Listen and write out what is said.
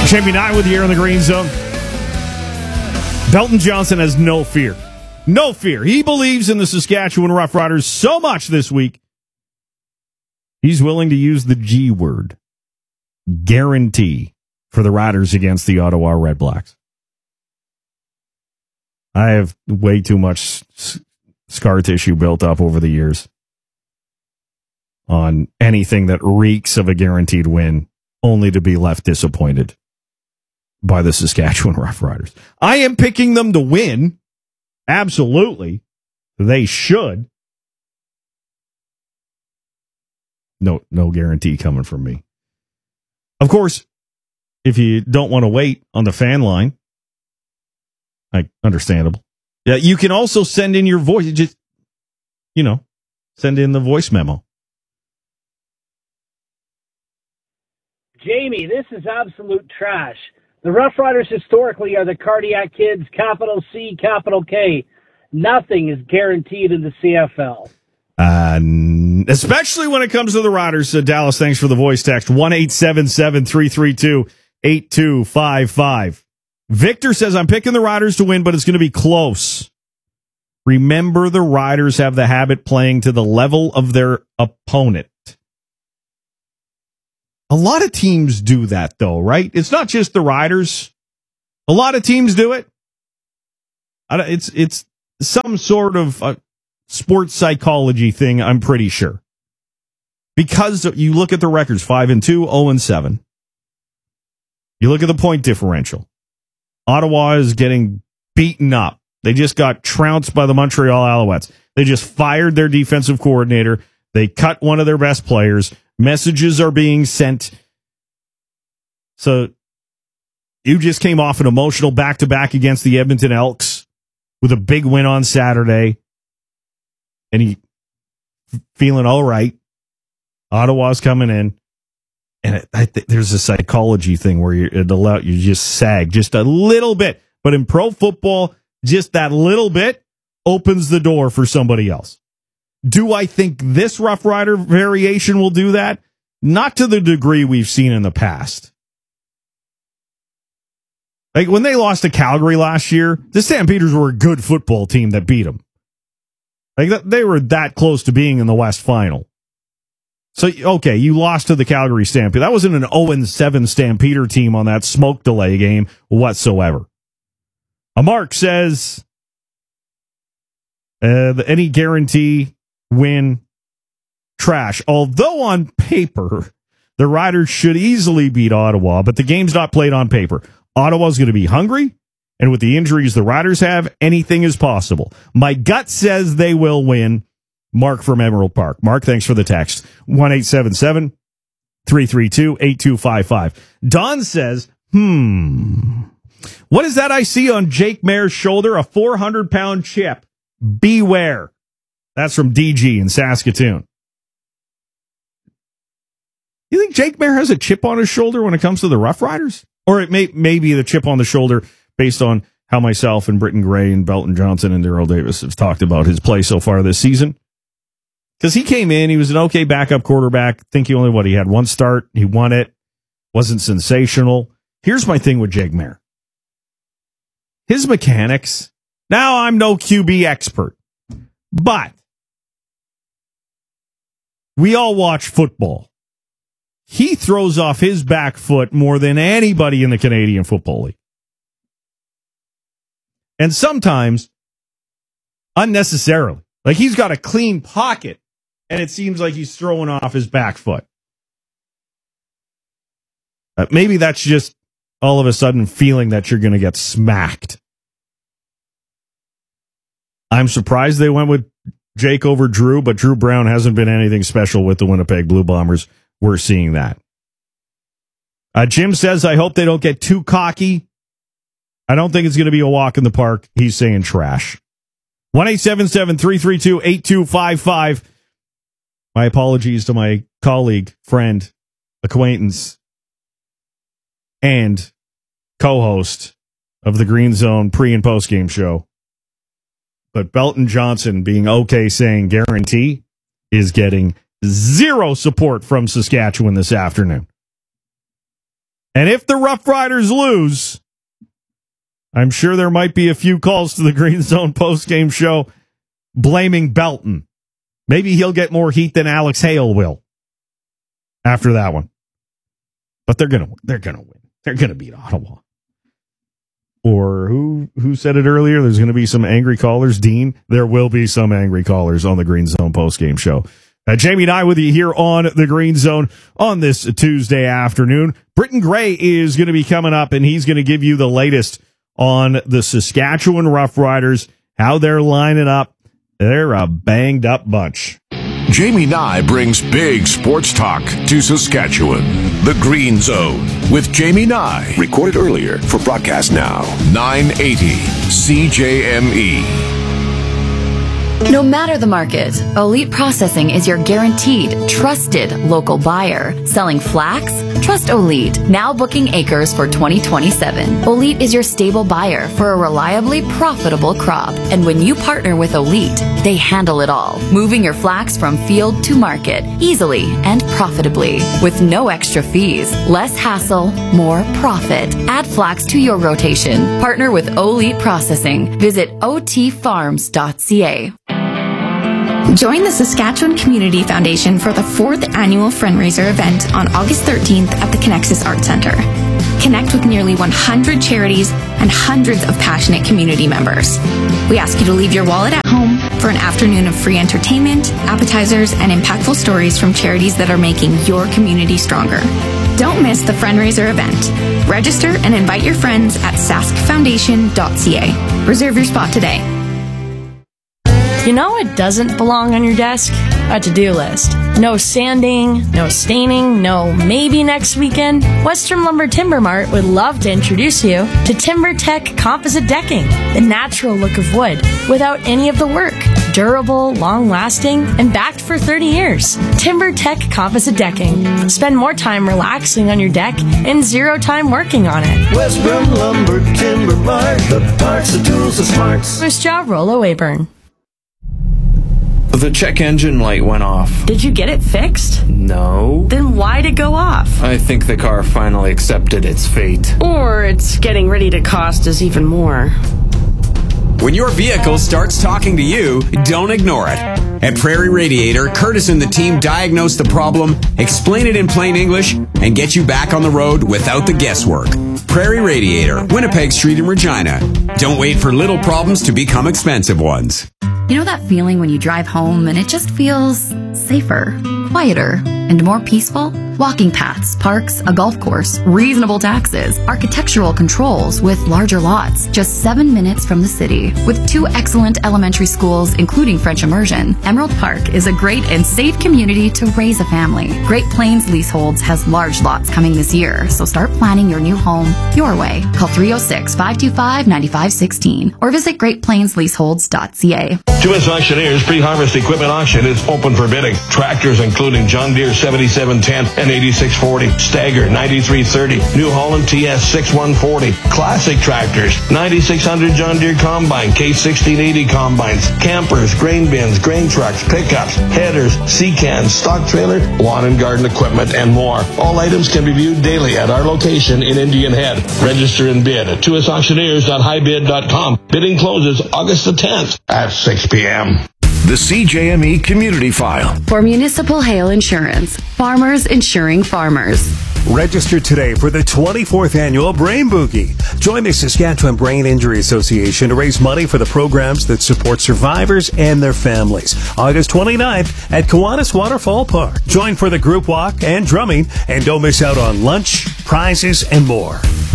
Champion 9 with you here in the Green Zone. Belton Johnson has no fear. No fear. He believes in the Saskatchewan Roughriders so much this week, he's willing to use the G word, guarantee, for the Riders against the Ottawa Redblacks. I have way too much scar tissue built up over the years on anything that reeks of a guaranteed win, only to be left disappointed by the Saskatchewan Roughriders. I am picking them to win. Absolutely. They should. No guarantee coming from me. Of course, if you don't want to wait on the fan line, understandable. Yeah, you can also send in your voice. Just, send in the voice memo. Jamie, this is absolute trash. The Roughriders historically are the cardiac kids, capital C, capital K. Nothing is guaranteed in the CFL. Especially when it comes to the Riders. Dallas, thanks for the voice text. 1-877-332-8255. Victor says, I'm picking the Riders to win, but it's going to be close. Remember, the Riders have the habit playing to the level of their opponent. A lot of teams do that, though, right? It's not just the Riders. A lot of teams do it. It's some sort of sports psychology thing, I'm pretty sure. Because you look at the records, 5-2, 0-7. You look at the point differential. Ottawa is getting beaten up. They just got trounced by the Montreal Alouettes. They just fired their defensive coordinator. They cut one of their best players. Messages are being sent. So you just came off an emotional back-to-back against the Edmonton Elks with a big win on Saturday. And he feeling all right. Ottawa's coming in. And there's a psychology thing where you just sag just a little bit. But in pro football, just that little bit opens the door for somebody else. Do I think this Rough Rider variation will do that? Not to the degree we've seen in the past. Like when they lost to Calgary last year, the Stampeders were a good football team that beat them. Like they were that close to being in the West Final. So, okay, you lost to the Calgary Stampede. That wasn't an 0-7 Stampeder team on that smoke delay game whatsoever. Mark says, any guarantee win, trash. Although on paper, the Riders should easily beat Ottawa, but the game's not played on paper. Ottawa's going to be hungry, and with the injuries the Riders have, anything is possible. My gut says they will win. Mark from Emerald Park. Mark, thanks for the text. 1-877-332-8255. Don says, what is that I see on Jake Maier's shoulder? A 400-pound chip. Beware. That's from DG in Saskatoon. You think Jake Maier has a chip on his shoulder when it comes to the Rough Riders? Or it may be the chip on the shoulder based on how myself and Britton Gray and Belton Johnson and Darrell Davis have talked about his play so far this season. Because he came in, he was an okay backup quarterback. I think he had one start. He won it. Wasn't sensational. Here's my thing with Jake Maier. His mechanics. Now, I'm no QB expert, but we all watch football. He throws off his back foot more than anybody in the Canadian Football League. And sometimes unnecessarily. Like he's got a clean pocket, and it seems like he's throwing off his back foot. Maybe that's just all of a sudden feeling that you're going to get smacked. I'm surprised they went with Jake over Drew, but Drew Brown hasn't been anything special with the Winnipeg Blue Bombers. We're seeing that. Jim says, I hope they don't get too cocky. I don't think it's going to be a walk in the park. He's saying trash. 1-877-332-8255. My apologies to my colleague, friend, acquaintance, and co-host of the Green Zone pre- and post-game show. But Belton Johnson being okay saying guarantee is getting zero support from Saskatchewan this afternoon. And if the Rough Riders lose, I'm sure there might be a few calls to the Green Zone postgame show blaming Belton. Maybe he'll get more heat than Alex Hale will after that one. But they're gonna win. They're gonna beat Ottawa. Or who said it earlier? There's going to be some angry callers. Dean, there will be some angry callers on the Green Zone postgame show. Jamie and I with you here on the Green Zone on this Tuesday afternoon. Britton Gray is going to be coming up, and he's going to give you the latest on the Saskatchewan Roughriders, how they're lining up. They're a banged up bunch. Jamie Nye brings big sports talk to Saskatchewan. The Green Zone with Jamie Nye. Recorded earlier for broadcast now. 980 CJME. No matter the market, Elite Processing is your guaranteed, trusted local buyer. Selling flax? Trust Elite. Now booking acres for 2027. Elite is your stable buyer for a reliably profitable crop. And when you partner with Elite, they handle it all, moving your flax from field to market easily and profitably. With no extra fees, less hassle, more profit. Add flax to your rotation. Partner with Elite Processing. Visit otfarms.ca. Join the Saskatchewan Community Foundation for the 4th annual Friendraiser event on August 13th at the Connexus Arts Centre. Connect with nearly 100 charities and hundreds of passionate community members. We ask you to leave your wallet at home for an afternoon of free entertainment, appetizers, and impactful stories from charities that are making your community stronger. Don't miss the Friendraiser event. Register and invite your friends at saskfoundation.ca. Reserve your spot today. You know what doesn't belong on your desk? A to-do list. No sanding, no staining, no maybe next weekend. Western Lumber Timber Mart would love to introduce you to TimberTech Composite Decking, the natural look of wood without any of the work. Durable, long-lasting, and backed for 30 years. TimberTech Composite Decking. Spend more time relaxing on your deck and zero time working on it. Western Lumber Timber Mart, the parts, the tools, the smarts. Moose Jaw, Rollo Weyburn. The check engine light went off. Did you get it fixed? No. Then why'd it go off? I think the car finally accepted its fate. Or it's getting ready to cost us even more. When your vehicle starts talking to you, don't ignore it. At Prairie Radiator, Curtis and the team diagnose the problem, explain it in plain English, and get you back on the road without the guesswork. Prairie Radiator, Winnipeg Street in Regina. Don't wait for little problems to become expensive ones. You know that feeling when you drive home and it just feels safer, quieter, and more peaceful? Walking paths, parks, a golf course, reasonable taxes, architectural controls with larger lots, just 7 minutes from the city. With 2 excellent elementary schools, including French immersion, Emerald Park is a great and safe community to raise a family. Great Plains Leaseholds has large lots coming this year, so start planning your new home your way. Call 306-525-9516 or visit greatplainsleaseholds.ca. 2S Auctioneers pre-harvest equipment auction is open for bidding. Tractors including John Deere 7710 and 8640, Stagger 9330, New Holland TS 6140, classic tractors, 9600 John Deere Combine, K1680 combines, campers, grain bins, grain trucks, pickups, headers, sea cans, stock trailer, lawn and garden equipment, and more. All items can be viewed daily at our location in Indian Head. Register and bid at 2sauctioneers.highbid.com. Bidding closes August the 10th at 6 p.m. The CJME Community File. For municipal hail insurance, farmers insuring farmers. Register today for the 24th annual Brain Boogie. Join the Saskatchewan Brain Injury Association to raise money for the programs that support survivors and their families. August 29th at Kiwanis Waterfall Park. Join for the group walk and drumming, and don't miss out on lunch, prizes, and more.